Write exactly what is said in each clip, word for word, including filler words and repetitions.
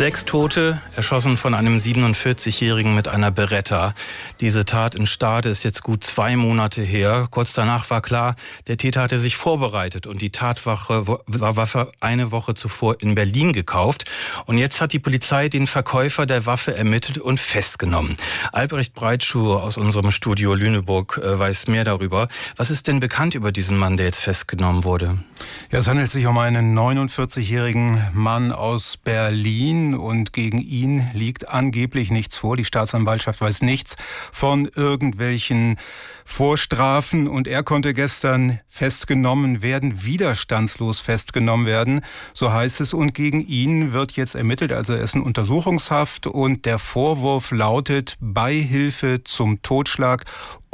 Sechs Tote, erschossen von einem siebenundvierzigjährigen mit einer Beretta. Diese Tat in Stade ist jetzt gut zwei Monate her. Kurz danach war klar, der Täter hatte sich vorbereitet und die Tatwaffe war Waffe eine Woche zuvor in Berlin gekauft. Und jetzt hat die Polizei den Verkäufer der Waffe ermittelt und festgenommen. Albrecht Breitschuh aus unserem Studio Lüneburg äh, weiß mehr darüber. Was ist denn bekannt über diesen Mann, der jetzt festgenommen wurde? Ja, es handelt sich um einen neunundvierzigjährigen Mann aus Berlin und gegen ihn liegt angeblich nichts vor. Die Staatsanwaltschaft weiß nichts von irgendwelchen Vorstrafen und er konnte gestern festgenommen werden, widerstandslos festgenommen werden, so heißt es. Und gegen ihn wird jetzt ermittelt, also er ist in Untersuchungshaft und der Vorwurf lautet Beihilfe zum Totschlag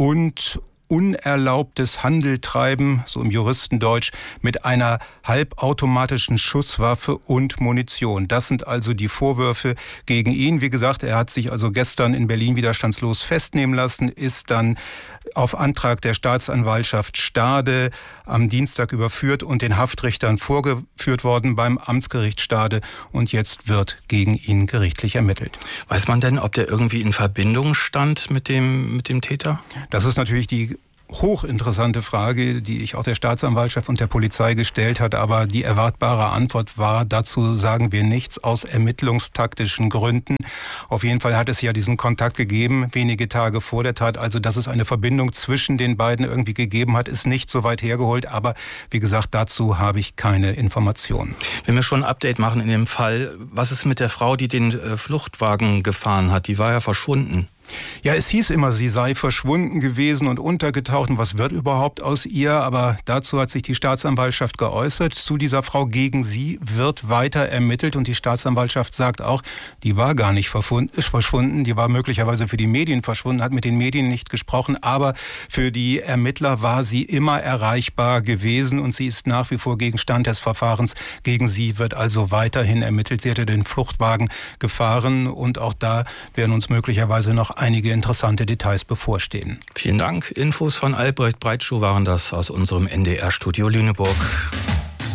und unerlaubtes Handeltreiben, so im Juristendeutsch, mit einer halbautomatischen Schusswaffe und Munition. Das sind also die Vorwürfe gegen ihn. Wie gesagt, er hat sich also gestern in Berlin widerstandslos festnehmen lassen, ist dann auf Antrag der Staatsanwaltschaft Stade am Dienstag überführt und den Haftrichtern vorgeführt worden beim Amtsgericht Stade und jetzt wird gegen ihn gerichtlich ermittelt. Weiß man denn, ob der irgendwie in Verbindung stand mit dem, mit dem Täter? Das ist natürlich die hochinteressante Frage, die ich auch der Staatsanwaltschaft und der Polizei gestellt hat, aber die erwartbare Antwort war, dazu sagen wir nichts aus ermittlungstaktischen Gründen. Auf jeden Fall hat es ja diesen Kontakt gegeben, wenige Tage vor der Tat, also dass es eine Verbindung zwischen den beiden irgendwie gegeben hat, ist nicht so weit hergeholt, aber wie gesagt, dazu habe ich keine Informationen. Wenn wir schon ein Update machen in dem Fall, was ist mit der Frau, die den äh, Fluchtwagen gefahren hat? Die war ja verschwunden. Ja, es hieß immer, sie sei verschwunden gewesen und untergetaucht. Und was wird überhaupt aus ihr? Aber dazu hat sich die Staatsanwaltschaft geäußert. Zu dieser Frau, gegen sie wird weiter ermittelt. Und die Staatsanwaltschaft sagt auch, die war gar nicht verschwunden. Die war möglicherweise für die Medien verschwunden, hat mit den Medien nicht gesprochen. Aber für die Ermittler war sie immer erreichbar gewesen. Und sie ist nach wie vor Gegenstand des Verfahrens. Gegen sie wird also weiterhin ermittelt. Sie hatte den Fluchtwagen gefahren. Und auch da werden uns möglicherweise noch einige interessante Details bevorstehen. Vielen Dank. Infos von Albrecht Breitschuh waren das aus unserem N D R-Studio Lüneburg.